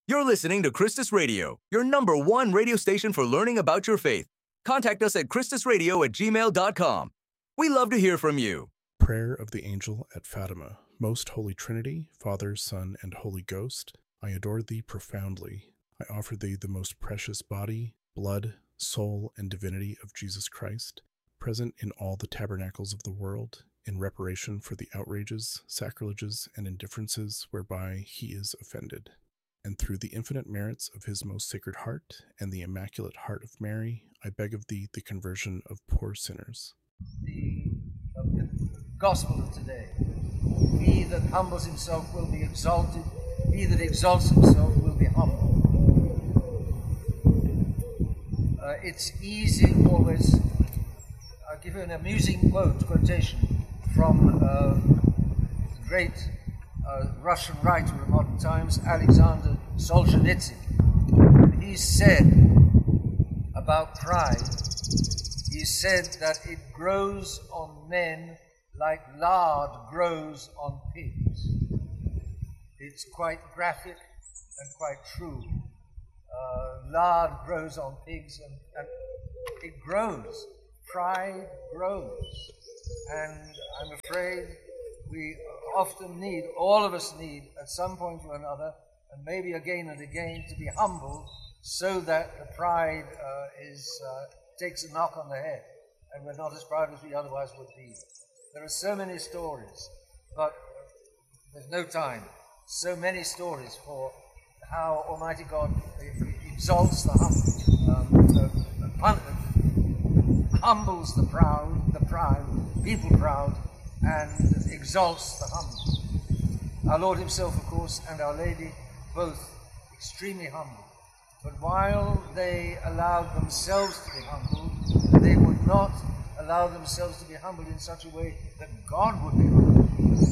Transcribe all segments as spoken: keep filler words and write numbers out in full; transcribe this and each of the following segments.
You're listening to Christus Radio, your number one radio station for learning about your faith. Contact us at christusradio at gmail dot com. We love to hear from you. Prayer of the Angel at Fatima. Most Holy Trinity, Father, Son, and Holy Ghost, I adore thee profoundly. I offer thee the most precious body, blood, soul, and divinity of Jesus Christ, present in all the tabernacles of the world, in reparation for the outrages, sacrileges, and indifferences whereby he is offended. And through the infinite merits of his most sacred heart and the Immaculate Heart of Mary, I beg of thee the conversion of poor sinners. The, of the gospel of today. He that humbles himself will be exalted. He that exalts himself will be humbled. Uh, it's easy always. I'll give you an amusing quote, quotation from uh, the great uh, Russian writer of modern times, Alexander Solzhenitsyn. He said about pride, he said that it grows on men like lard grows on pigs. It's quite graphic and quite true. Uh, lard grows on pigs, and, and it grows. Pride grows. And I'm afraid we often need, all of us need, at some point or another, and maybe again and again, to be humbled so that the pride uh, is uh, takes a knock on the head, and we're not as proud as we otherwise would be. There are so many stories, but there's no time. So many stories for how Almighty God exalts the humble, um, uh, humbles the proud, the proud, people proud, and exalts the humble. Our Lord himself, of course, and Our Lady, both extremely humble. But while they allowed themselves to be humbled, they would not allow themselves to be humbled in such a way that God would be humbled.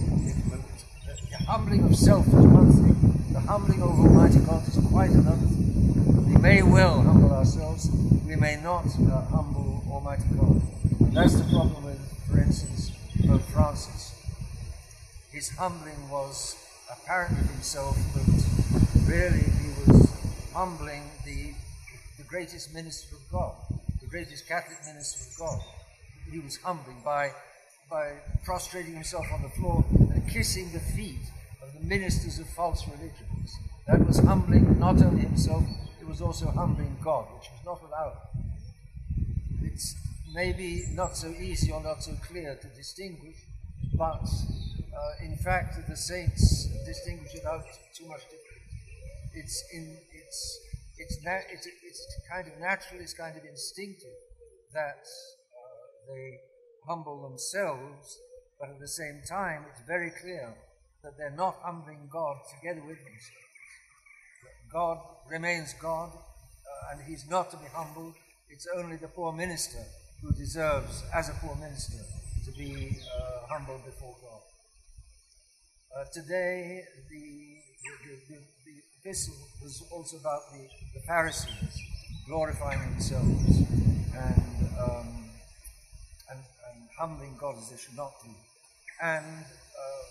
The humbling of self is one thing, the humbling of Almighty God is quite another thing. We may well humble ourselves, we may not uh, humble Almighty God. And that's the problem with, for instance, Pope Francis. His humbling was apparently himself, but really he was humbling the, the greatest minister of God, the greatest Catholic minister of God. He was humbling by, by prostrating himself on the floor and kissing the feet of the ministers of false religions. That was humbling not only himself, it was also humbling God, which was not allowed. It's maybe not so easy or not so clear to distinguish, but uh, in fact the saints distinguish it out too much difference. It's in it's it's na- it's it's kind of natural, it's kind of instinctive that uh, they humble themselves, but at the same time it's very clear that they're not humbling God together with themselves. God remains God, uh, and he's not to be humbled. It's only the poor minister who deserves, as a poor minister, to be uh, humbled before God. Uh, today, the, the, the, the epistle was also about the, the Pharisees glorifying themselves and, um, and, and humbling God as they should not do. And uh,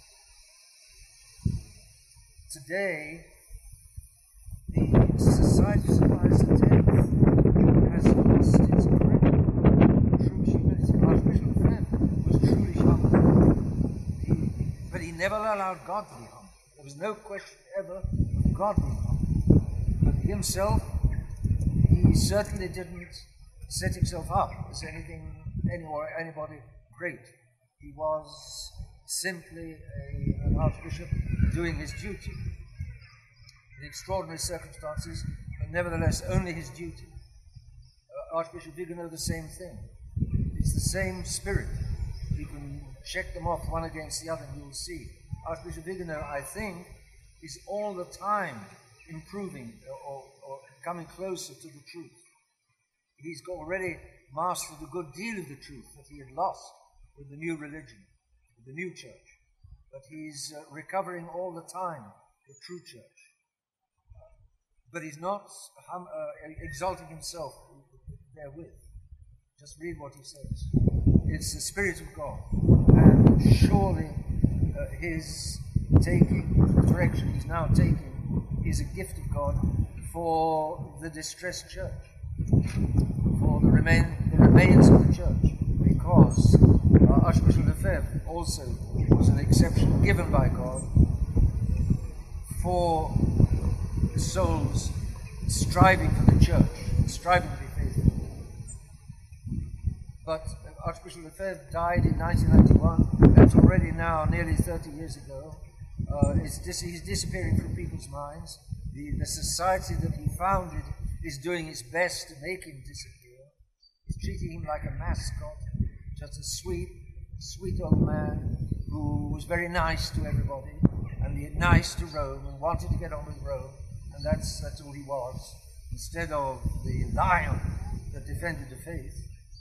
today, the Society for Supplies and Tales has lost its grip on true humility. Archbishop Fenn was truly humble, he, but he never allowed God to be humble. There was no question ever of God being humble. But himself, he certainly didn't set himself up as anything, anywhere, anybody great. He was simply a, an archbishop doing his duty in extraordinary circumstances, but nevertheless only his duty. Uh, Archbishop Vigano, the same thing. It's the same spirit. You can check them off one against the other and you will see. Archbishop Vigano, I think, is all the time improving or, or coming closer to the truth. He's already mastered a good deal of the truth that he had lost with the new religion, with the new church. But he's uh, recovering all the time the true church. But he's not um, uh, exalting himself therewith. Just read what he says. It's the Spirit of God. And surely uh, his taking the direction he's now taking is a gift of God for the distressed church, for the, remain, the remains of the church, because uh, Archbishop Lefebvre also was an exception given by God for souls striving for the church, striving to be faithful. But Archbishop Lefebvre died in nineteen ninety-one. That's already now nearly thirty years ago. Uh, it's dis- he's disappearing from people's minds. The, the society that he founded is doing its best to make him disappear. It's treating him like a mascot, just a sweet, sweet old man who was very nice to everybody, and he nice to Rome, and wanted to get on with Rome, and that's, that's all he was, instead of the lion that defended the faith.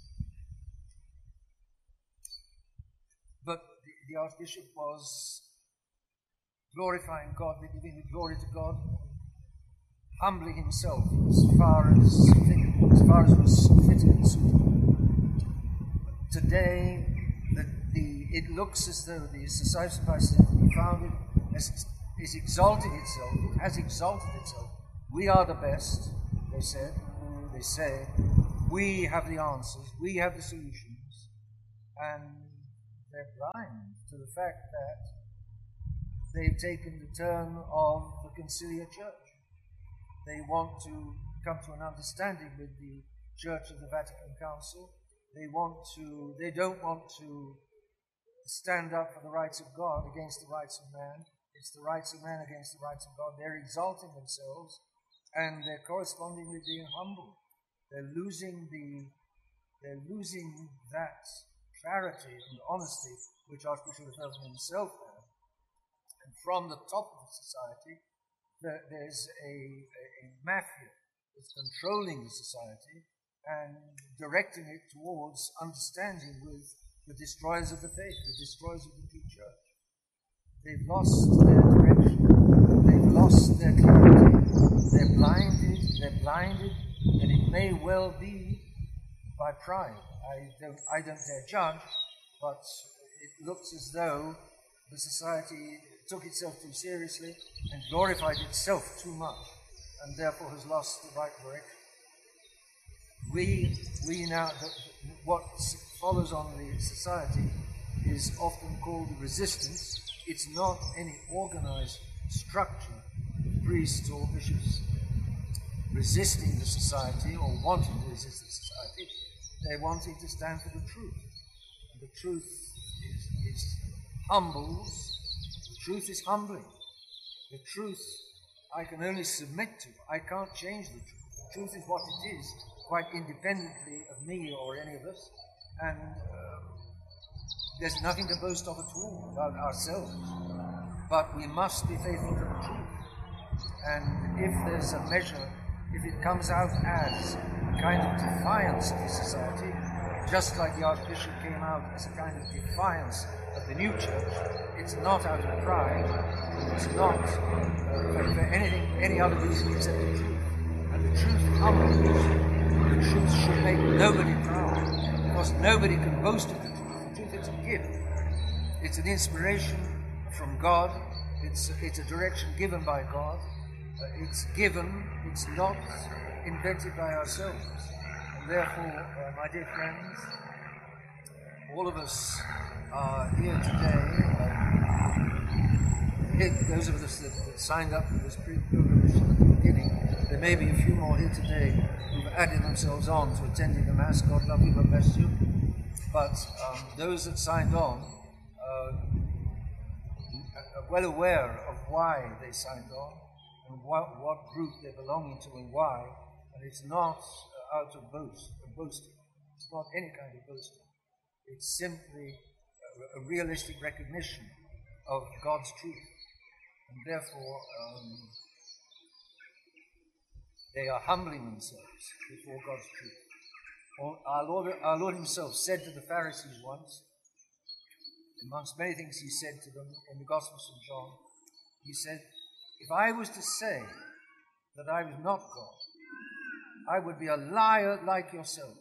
But the, the Archbishop was glorifying God, giving the glory to God, humbling himself as far as as far as was fitting and suitable. Today, the, the, it looks as though the Society of Christ he founded has, is exalting itself. It has exalted itself. We are the best, they said. They say we have the answers. We have the solutions, and they're blind to the fact that they've taken the turn of the conciliar church. They want to come to an understanding with the Church of the Vatican Council. They want to, they don't want to stand up for the rights of God against the rights of man. It's the rights of man against the rights of God. They're exalting themselves, and they're correspondingly being humble. They're losing the, they're losing that clarity and honesty which Archbishop Lefebvre himself had. And from the top of the society, there, there's a, a, a mafia that's controlling the society and directing it towards understanding with the destroyers of the faith, the destroyers of the true church. They've lost their direction. They've lost their clarity. They're blinded. They're blinded, and it may well be by pride. I don't, I don't dare judge, but it looks as though the society took itself too seriously and glorified itself too much, and therefore has lost the right direction. We, we now, what follows on the society is often called resistance. It's not any organized structure, priests or bishops resisting the society or wanting to resist the society. They're wanting to stand for the truth. And the truth is, is humbles. The truth is humbling. The truth I can only submit to. I can't change the truth. The truth is what it is, quite independently of me or any of us. And um, there's nothing to boast of at all about ourselves. But we must be faithful to the truth. And if there's a measure, if it comes out as a kind of defiance of the society, just like the Archbishop came out as a kind of defiance of the new church, it's not out of pride, it's not uh, for, for anything, any other reason except the truth. And the truth humbles. The truth should make nobody proud, because nobody can boast of the truth. The truth is a gift. It's an inspiration from God. It's, it's a direction given by God. Uh, it's given, it's not invented by ourselves. And therefore, uh, my dear friends, all of us are here today, uh, here, those of us that, that signed up for this pre-pilgrimage at the beginning, there may be a few more here today who've added themselves on to attending the Mass. God love you, God bless you. But um, those that signed on uh, are well aware of why they signed on, and what, what group they're belonging to and why, and it's not uh, out of boast, boasting. It's not any kind of boasting. It's simply a, a realistic recognition of God's truth, and therefore um, they are humbling themselves before God's truth. Our Lord, our Lord himself said to the Pharisees once, amongst many things he said to them in the Gospel of Saint John, he said, if I was to say that I was not God, I would be a liar like yourselves.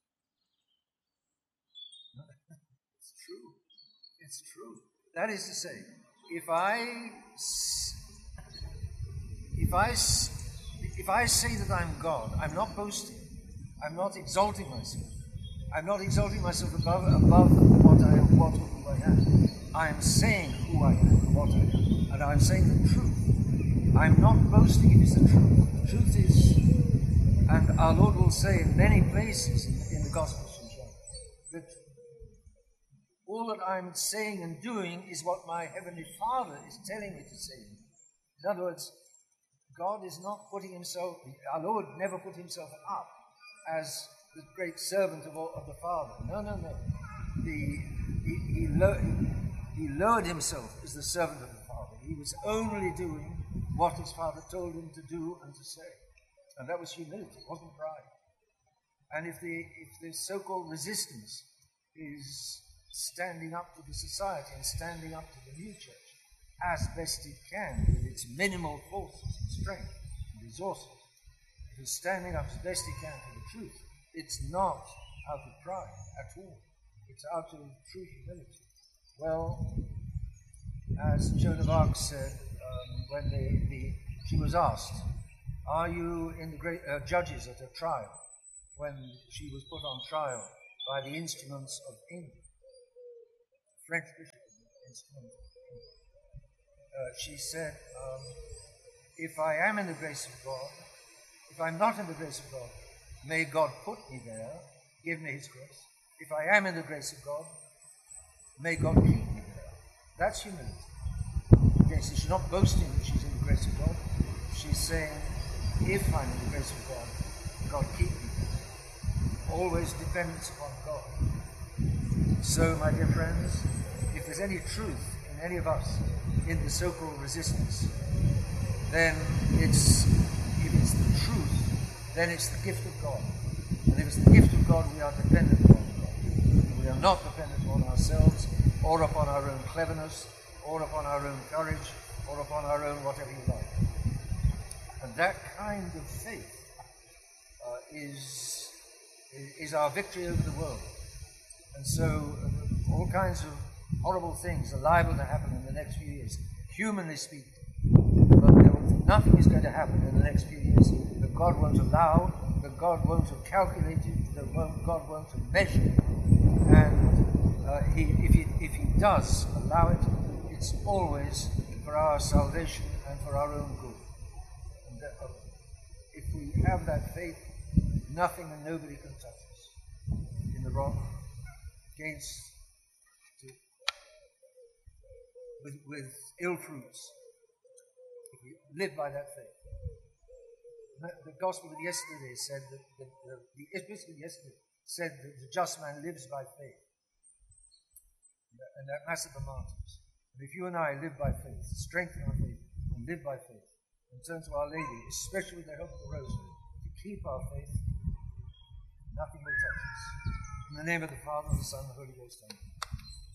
It's true. It's true. That is to say, if I if I, if I say that I'm God, I'm not boasting. I'm not exalting myself. I'm not exalting myself above, above what I am, what or who I am. I am saying who I am and what I am. And I'm saying the truth. I'm not boasting, it is the truth. The truth is, and our Lord will say in many places in, in the Gospel of Saint John, that all that I'm saying and doing is what my Heavenly Father is telling me to say. In other words, God is not putting himself, our Lord never put himself up as the great servant of, all, of the Father. No, no, no. The, he, he, lo- he lowered himself as the servant of the Father. He was only doing what his Father told him to do and to say. And that was humility, it wasn't pride. And if the, if the so-called resistance is standing up to the society and standing up to the new church as best it can with its minimal forces and strength and resources, if it's standing up as best it can for the truth, it's not out of pride at all. It's out of true humility. Well, as Joan of Arc said, um, when the, the, she was asked, are you in the great uh, judges at a trial, when she was put on trial by the instruments of England, French bishop instrument of England, uh, she said, um, if I am in the grace of God, if I'm not in the grace of God, may God put me there, give me his grace. If I am in the grace of God, may God keep me there. That's humility. Okay, so she's not boasting that she's in the grace of God. She's saying, if I'm in the grace of God, God keep me there. Always dependence upon God. So, my dear friends, if there's any truth in any of us in the so-called resistance, then it's, if it's the truth, then it's the gift of God. And if it's the gift of God, we are dependent upon God. We are not dependent upon ourselves, or upon our own cleverness, or upon our own courage, or upon our own whatever you like. And that kind of faith uh, is, is our victory over the world. And so uh, all kinds of horrible things are liable to happen in the next few years, humanly speaking. But there will, nothing is going to happen in the next few years that God won't allow, that God won't have calculated, that won't, God won't have measured. And uh, he, if, he, if he does allow it, it's always for our salvation and for our own good. And that, uh, if we have that faith, nothing and nobody can touch us in the rock, against, to, with, with ill fruits. If we live by that faith. The gospel of yesterday said that the, the, the epistle yesterday said that the just man lives by faith. And that, and that Mass of the Martyrs. And if you and I live by faith, strengthen our faith, and live by faith, and turn to Our Lady, especially with the help of the Rosary, to keep our faith, nothing will touch us. In the name of the Father, and the Son, and the Holy Ghost, amen.